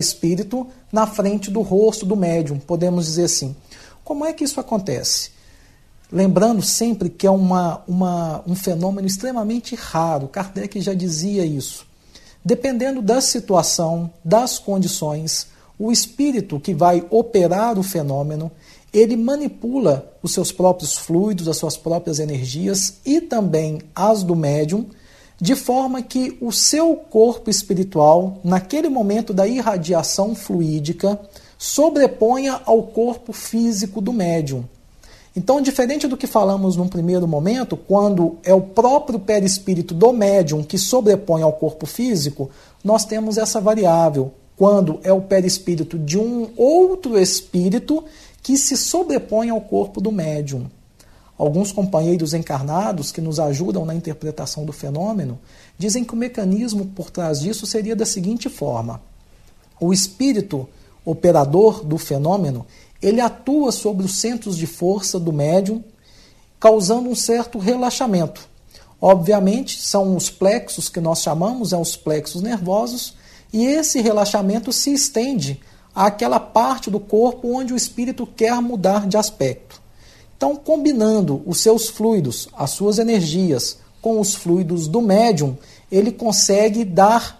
espírito na frente do rosto do médium, podemos dizer assim. Como é que isso acontece? Lembrando sempre que é um fenômeno extremamente raro, Kardec já dizia isso. Dependendo da situação, das condições, o espírito que vai operar o fenômeno, ele manipula os seus próprios fluidos, as suas próprias energias e também as do médium, de forma que o seu corpo espiritual, naquele momento da irradiação fluídica, sobreponha ao corpo físico do médium. Então, diferente do que falamos num primeiro momento, quando é o próprio perispírito do médium que sobrepõe ao corpo físico, nós temos essa variável, quando é o perispírito de um outro espírito que se sobrepõe ao corpo do médium. Alguns companheiros encarnados que nos ajudam na interpretação do fenômeno dizem que o mecanismo por trás disso seria da seguinte forma: o espírito operador do fenômeno, ele atua sobre os centros de força do médium, causando um certo relaxamento. Obviamente, são os plexos que nós chamamos, os plexos nervosos, e esse relaxamento se estende àquela parte do corpo onde o espírito quer mudar de aspecto. Então, combinando os seus fluidos, as suas energias, com os fluidos do médium, ele consegue dar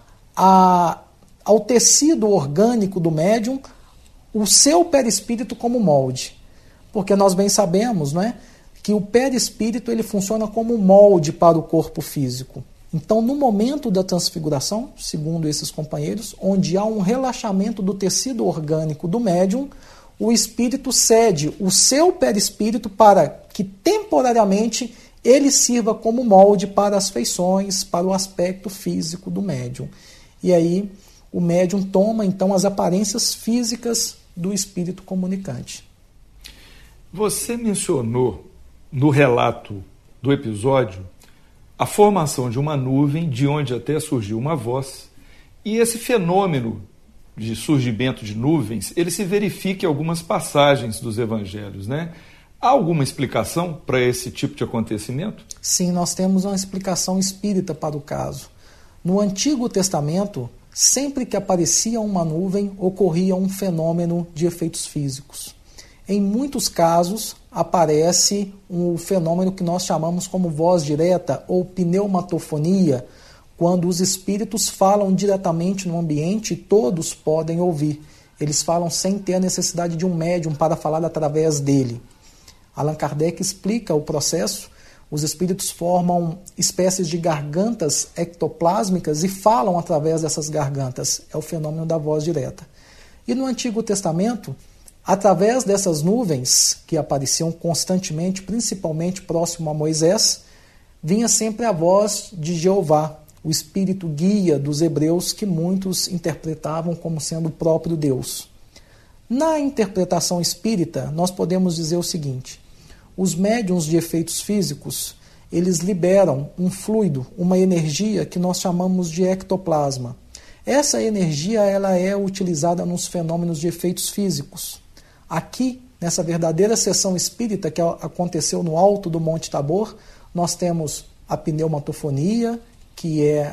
ao tecido orgânico do médium o seu perispírito como molde. Porque nós bem sabemos, não é, que o perispírito ele funciona como molde para o corpo físico. Então, no momento da transfiguração, segundo esses companheiros, onde há um relaxamento do tecido orgânico do médium, o espírito cede o seu perispírito para que temporariamente ele sirva como molde para as feições, para o aspecto físico do médium. E aí o médium toma então as aparências físicas do espírito comunicante. Você mencionou no relato do episódio a formação de uma nuvem de onde até surgiu uma voz, e esse fenômeno de surgimento de nuvens, ele se verifica em algumas passagens dos evangelhos, né? Há alguma explicação para esse tipo de acontecimento? Sim, nós temos uma explicação espírita para o caso. No Antigo Testamento, sempre que aparecia uma nuvem, ocorria um fenômeno de efeitos físicos. Em muitos casos, aparece um fenômeno que nós chamamos como voz direta ou pneumatofonia, quando os espíritos falam diretamente no ambiente e todos podem ouvir. Eles falam sem ter a necessidade de um médium para falar através dele. Allan Kardec explica o processo. Os espíritos formam espécies de gargantas ectoplásmicas e falam através dessas gargantas. É o fenômeno da voz direta. E no Antigo Testamento, através dessas nuvens que apareciam constantemente, principalmente próximo a Moisés, vinha sempre a voz de Jeová, o espírito guia dos hebreus que muitos interpretavam como sendo o próprio Deus. Na interpretação espírita, nós podemos dizer o seguinte: os médiuns de efeitos físicos, eles liberam um fluido, uma energia que nós chamamos de ectoplasma. Essa energia ela é utilizada nos fenômenos de efeitos físicos. Aqui, nessa verdadeira sessão espírita que aconteceu no alto do Monte Tabor, nós temos a pneumatofonia, que é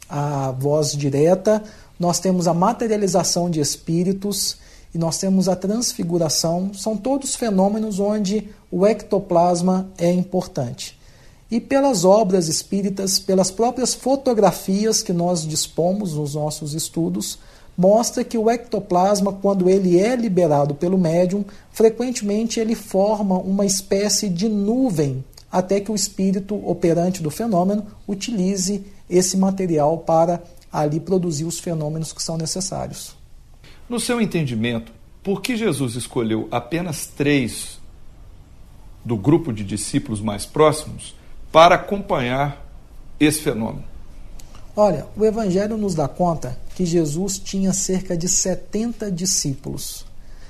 a voz direta, nós temos a materialização de espíritos e nós temos a transfiguração. São todos fenômenos onde o ectoplasma é importante. E pelas obras espíritas, pelas próprias fotografias que nós dispomos nos nossos estudos, mostra que o ectoplasma, quando ele é liberado pelo médium, frequentemente ele forma uma espécie de nuvem, até que o espírito operante do fenômeno utilize esse material para ali produzir os fenômenos que são necessários. No seu entendimento, por que Jesus escolheu apenas 3 do grupo de discípulos mais próximos para acompanhar esse fenômeno? Olha, o Evangelho nos dá conta que Jesus tinha cerca de 70 discípulos.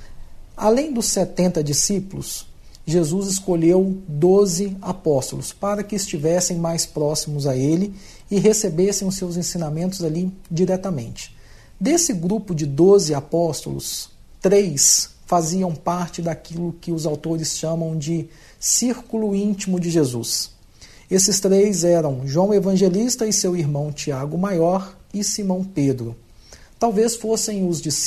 Além dos 70 discípulos, Jesus escolheu 12 apóstolos para que estivessem mais próximos a ele e recebessem os seus ensinamentos ali diretamente. Desse grupo de 12 apóstolos, 3 faziam parte daquilo que os autores chamam de círculo íntimo de Jesus. Esses 3 eram João Evangelista e seu irmão Tiago Maior e Simão Pedro. Talvez fossem os discípulos